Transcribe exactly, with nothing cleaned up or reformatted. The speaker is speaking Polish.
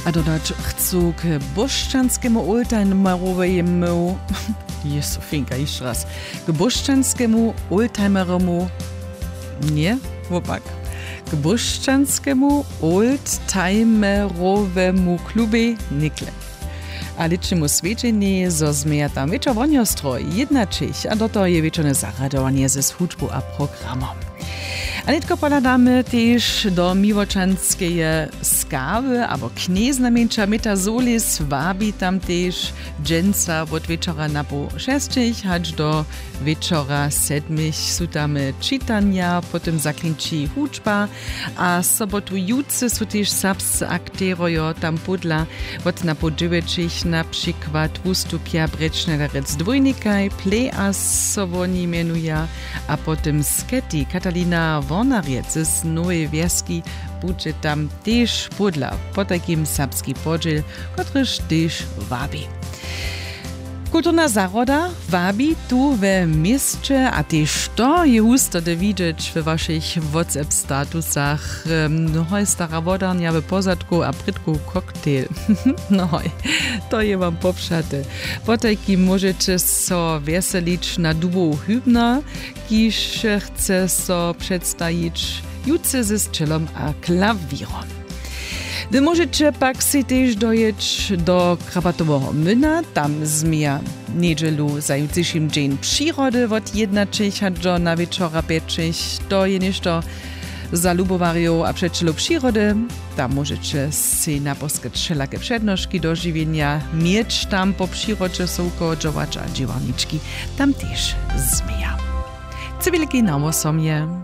A dodać chcą k boszczanskiemu oldtimerowemu, jest Sofinka, jeszcze raz, k boszczanskiemu oldtimerowemu, nie, chłopak, k boszczanskiemu oldtimerowemu klubie Nikle. A liczymy swiedzenie, zo zmija tam wieczor woniostro, jednaczyć, a do toho je wieczorne zaradowanie ze służbą a programom. A netko poladamy też do miłoczanskiej skawy, albo kniezna męcza Meta Solis wabi tam też dżęca od wieczora na po szestich, aż do wieczora sedmich są tam czytania, potem zaklęci huczba, a sobotu jutrze są też serbscy akterojo tam podla, od na po dziewięcich na przykład wystupia Brecznelerec dwójnikaj, play a soboni menuje, a potem sketi Katalina Wornariec z Nowej Wieski bude tam też podla po takim serbski podziel, kotryż też wabi. Kulturna zaroda wabi tu w mieście, a też to je husto da widzieć w waszych WhatsApp statusach. No hoj, stara wodarnia w pozadku, a prytku koktajl. No hoj, to je wam popszate. Po takim możecie so weselić na dubu hübna, kiż chce so przedstawić jutce ze strzelom a klawirom. Wy możecie pak si też dojeć do Krabatowego Mlyna, tam zmija niedzielu za jutrzejszym dzień przyrody od jednaczych do na wieczora pieczych. To je ništo za lubowariów a przyjacielów przyrody. Tam możecie si naposkać wszelakie przednożki do żywienia, mieć tam po przyrodzie są koło działacza dziewaniczki. Tam też zmija. Co wielkie nam o sobie.